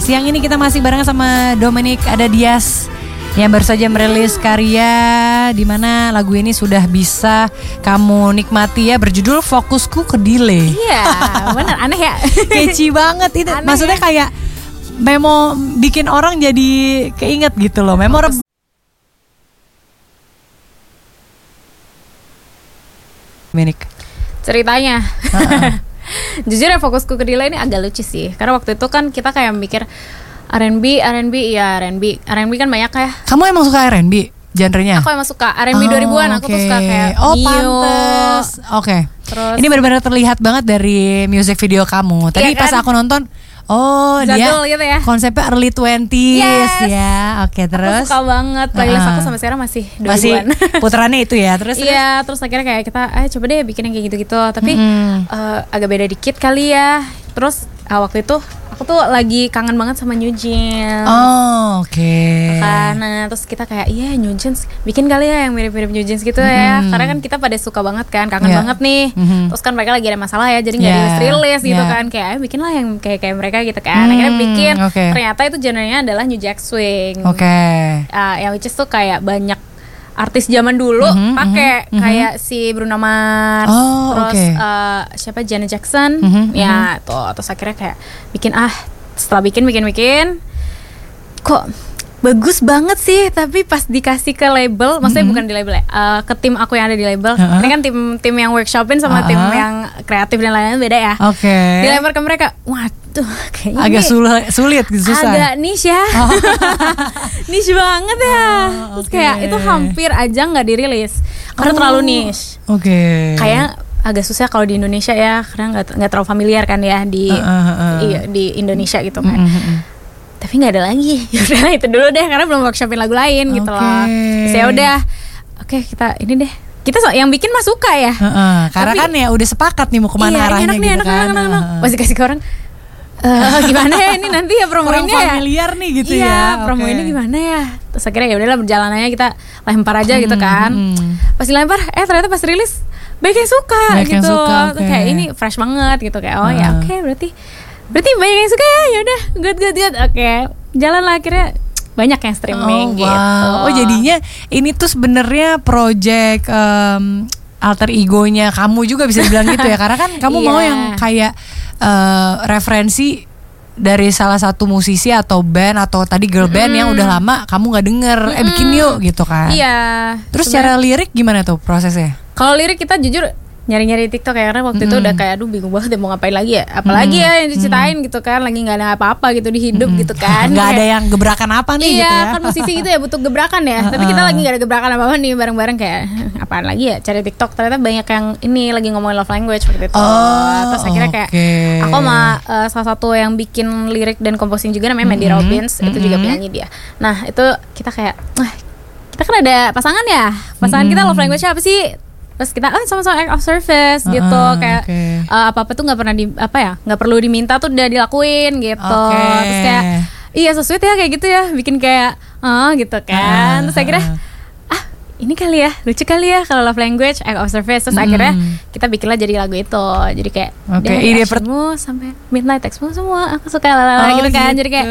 Siang ini kita masih barengan sama Dominic Adadias yang baru saja merilis karya di mana lagu ini sudah bisa kamu nikmati ya, berjudul Fokusku ke Delay. Iya, benar, aneh ya. Catchy banget itu. Aneh maksudnya ya? Kayak bikin orang jadi keinget gitu loh. Memorable. Dominic. Ceritanya. Jujur ya, Fokusku ke Delay ini agak lucu sih. Karena waktu itu kan kita kayak mikir R&B kan banyak ya. Kamu emang suka R&B genrenya? Aku emang suka R&B 2000-an. Aku tuh suka kayak Neo. Pantes. Oke. Terus ini benar-benar terlihat banget dari music video kamu. Tadi iya pas kan? aku nonton, Jadul dia gitu ya. konsepnya early 20s. Yes. Ya. Oke, terus aku suka banget. Playlist aku sampai sekarang masih 2000-an. Masih puterannya itu ya. Terus iya, terus akhirnya kayak kita coba deh bikin yang kayak gitu-gitu. Tapi agak beda dikit kali ya. Terus waktu itu aku tuh lagi kangen banget sama New Jeans. Oke. Nah, terus kita kayak New Jeans bikin kali ya yang mirip-mirip New Jeans gitu ya. Karena kan kita pada suka banget kan, kangen banget nih. Terus kan mereka lagi ada masalah ya, jadi nggak rilis gitu kan. Kayak bikin lah yang kayak mereka gitu kan. Akhirnya bikin. Ternyata itu genrenya adalah New Jack Swing. Yang which is tuh kayak banyak artis zaman dulu pakai kayak si Bruno Mars, terus siapa, Janet Jackson, ya tuh. Terus akhirnya kayak bikin setelah bikin kok bagus banget sih, tapi pas dikasih ke label, maksudnya bukan di label ya, ke tim aku yang ada di label. Ini kan tim yang workshopin sama tim yang kreatif dan lain-lain beda ya. Dilempar ke mereka, waduh, kayaknya agak sulit gitu, susah. Agak niche ya. Niche banget ya. Terus kayak itu hampir aja nggak dirilis karena terlalu niche. Kayak agak susah kalau di Indonesia ya, karena nggak terlalu familiar kan ya di Indonesia gitu kan. Tapi nggak ada lagi. Yaudah itu dulu deh, karena belum workshopin lagu lain gitu loh. Terus ya udah, kita ini deh. Kita yang bikin mah suka ya. Karena kan ya udah sepakat nih mau kemana arahnya gitu kan. Masih kasih ke orang. Gimana ya ini nanti ya promoinnya ya. Familiar nih gitu ya. Promo ini gimana ya. Terus akhirnya ya udahlah, berjalanannya kita lempar aja gitu kan. Pas dilempar, ternyata pas rilis banyak yang suka gitu. Terus kayak ini fresh banget gitu kayak berarti banyak yang suka ya udah good. Jalan lah, akhirnya banyak yang streaming gitu. Jadinya ini tuh sebenarnya project alter egonya kamu juga bisa dibilang gitu ya, karena kan kamu mau yang kayak referensi dari salah satu musisi atau band atau tadi girl band yang udah lama kamu nggak denger, bikin yuk gitu kan. Terus secara lirik gimana tuh prosesnya? Kalau lirik kita jujur nyari-nyari TikTok ya, karena waktu itu udah kayak bingung banget mau ngapain lagi ya, apalagi ya yang diceritain gitu kan, lagi nggak ada apa-apa gitu di hidup gitu kan, nggak ada yang gebrakan apa nih gitu ya. Kan musisi gitu ya butuh gebrakan ya, tapi kita lagi nggak ada gebrakan apa-apa nih, bareng-bareng kayak apaan lagi ya, cari TikTok, ternyata banyak yang ini lagi ngomongin love language seperti itu. Terus akhirnya kayak aku sama salah satu yang bikin lirik dan composing juga namanya Mandy Robbins, itu juga penyanyi dia. Nah itu kita kayak kita kan ada pasangan kita love language apa sih? Terus kita sama-sama act of service gitu, kayak apa-apa tuh nggak pernah nggak perlu diminta tuh udah dilakuin gitu. Terus kayak so sweet ya kayak gitu ya, bikin kayak gitu kan. Terus akhirnya ini kali ya, lucu kali ya kalau love language, act of service. Terus akhirnya kita bikinlah jadi lagu itu. Jadi kayak ide sampai midnight textmu semua aku suka gitu kan. Jadi kayak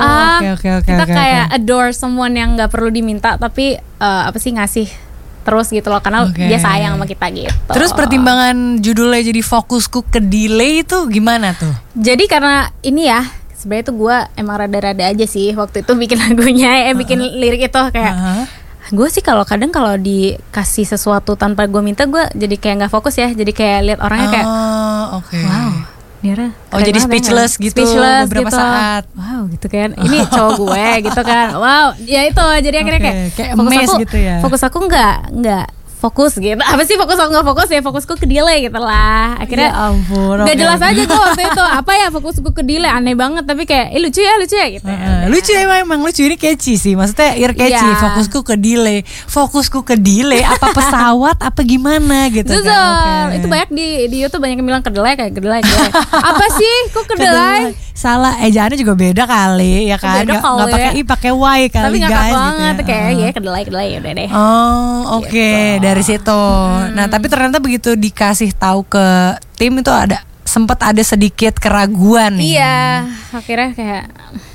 kita kayak adore someone yang nggak perlu diminta, tapi ngasih terus gitu loh, karena dia sayang sama kita gitu. Terus pertimbangan judulnya jadi Fokusku ke Delay itu gimana tuh? Jadi karena ini ya, sebenarnya tuh gue emang rada-rada aja sih waktu itu bikin lagunya, bikin lirik itu kayak gue sih kalau kadang kalau dikasih sesuatu tanpa gue minta, gue jadi kayak nggak fokus ya, jadi kayak lihat orangnya kayak wow, Dira, jadi speechless gitu beberapa saat. Wow gitu kan. Ini cowok gue gitu kan. Wow, ya itu jadi akhirnya kayak fokus aku gitu ya. Fokus aku enggak fokus gitu. Apa sih fokus aku nggak fokus ya, fokusku ke delay gitu lah. Akhirnya ya ampun, gak jelas aja gue waktu itu apa ya, fokusku ke delay, aneh banget tapi kayak lucu ya gitu. Lucu emang lucu, ini catchy sih, maksudnya catchy. Fokusku ke delay apa pesawat apa gimana gitu kan. Itu banyak di YouTube banyak yang bilang kedelai apa sih kok kedelai? Salah, ejaannya juga beda kali ya kan, nggak pakai i pakai y kali, tapi ngakak guys banget gitu kayak ya kedelai udah deh. Gitu. Dari situ. Nah tapi ternyata begitu dikasih tahu ke tim itu sempat ada sedikit keraguan nih. Iya, akhirnya kayak